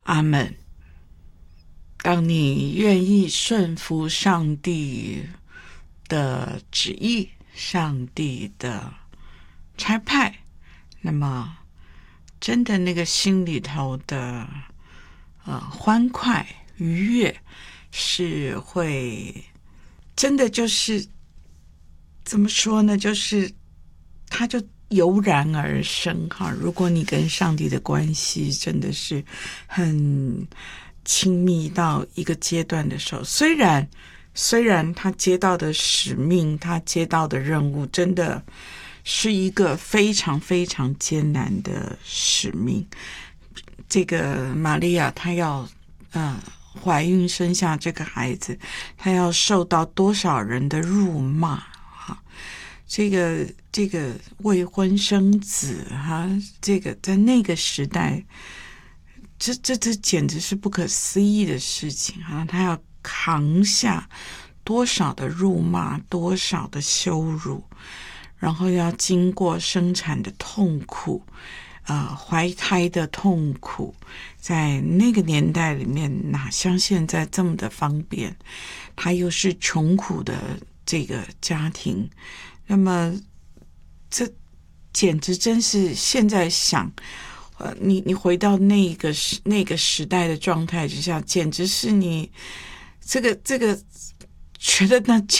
阿们。当你愿意顺服上帝的旨意，上帝的差派，那么真的那个心里头的欢快愉悦是会真的就是怎么说呢，就是它就油然而生哈。如果你跟上帝的关系真的是很亲密到一个阶段的时候，虽然他接到的使命，他接到的任务真的是一个非常非常艰难的使命。这个玛利亚她要怀孕生下这个孩子，她要受到多少人的辱骂哈？这个未婚生子哈，这个在那个时代，这简直是不可思议的事情啊！他要扛下多少的辱骂，多少的羞辱，然后要经过生产的痛苦，怀胎的痛苦，在那个年代里面，哪像现在这么的方便？他又是穷苦的这个家庭，那么这简直真是现在想。你回到那个时代的状态之下，简直是你这个觉得那